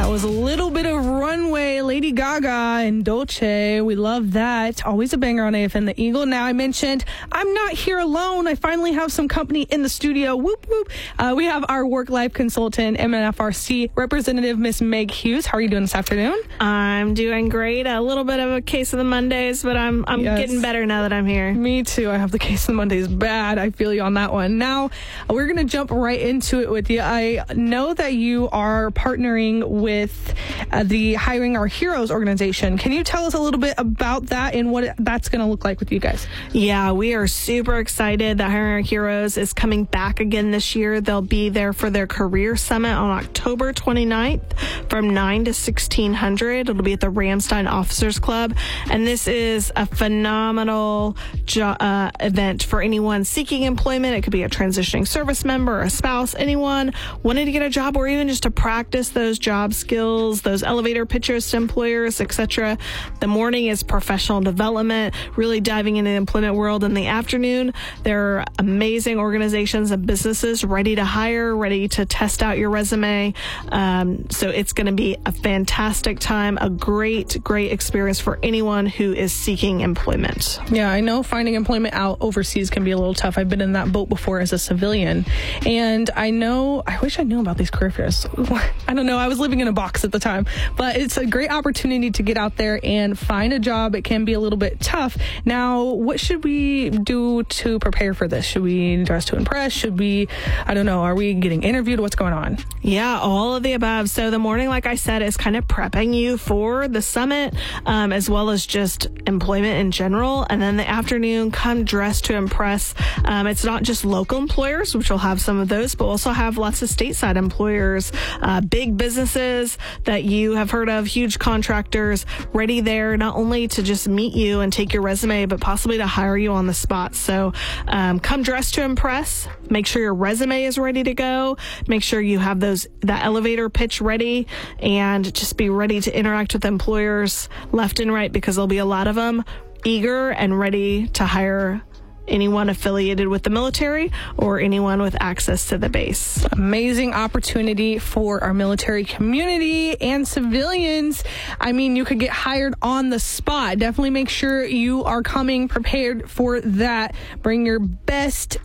That was a little bit of Runway, Lady Gaga and Dolce. We love that. Always a banger on AFN The Eagle. Now, I mentioned I'm not here alone. I finally have some company in the studio. Whoop, whoop. We have our work-life consultant, MNFRC representative, Miss Meg Hughes. How are you doing this afternoon? I'm doing great. A little bit of a case of the Mondays, but I'm getting better now that I'm here. Me too. I have the case of the Mondays bad. I feel you on that one. Now, we're going to jump right into it with you. I know that you are partnering with the Hiring Our Heroes organization. Can you tell us a little bit about that and what that's going to look like with you guys? Yeah, we are super excited that Hiring Our Heroes is coming back again this year. They'll be there for their career summit on October 29th from 9 to 1600. It'll be at the Ramstein Officers Club. And this is a phenomenal event for anyone seeking employment. It could be a transitioning service member, a spouse, anyone wanting to get a job, or even just to practice those job skills, those elevator pitches to employers, etc. The morning is professional development, really diving into the employment world. In the afternoon, there are amazing organizations and businesses ready to hire, ready to test out your resume. So it's going to be a fantastic time, a great experience for anyone who is seeking employment. Yeah, I know finding employment out overseas can be a little tough. I've been in that boat before as a civilian. And I wish I knew about these career fairs. I don't know. I was living in a box at the time. But it's a great opportunity to get out there and find a job. It can be a little bit tough. Now, what should we do to prepare for this? Should we dress to impress? Should we, I don't know, are we getting interviewed? What's going on? Yeah, all of the above. So the morning, like I said, is kind of prepping you for the summit, as well as just employment in general. And then the afternoon, come dressed to impress. It's not just local employers, which will have some of those, but also have lots of stateside employers, big businesses that you have heard of, huge contractors ready there, not only to just meet you and take your resume, but possibly to hire you on the spot. So come dressed to impress. Make sure your resume is ready to go. Make sure you have that elevator pitch ready, and just be ready to interact with employers left and right, because there'll be a lot of them eager and ready to hire anyone affiliated with the military or anyone with access to the base. Amazing opportunity for our military community and civilians. I mean, you could get hired on the spot. Definitely make sure you are coming prepared for that. Bring your best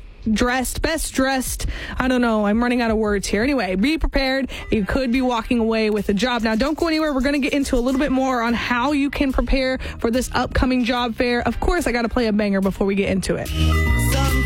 dressed. I don't know. I'm running out of words here. Anyway, be prepared. You could be walking away with a job. Now, don't go anywhere. We're going to get into a little bit more on how you can prepare for this upcoming job fair. Of course, I got to play a banger before we get into it.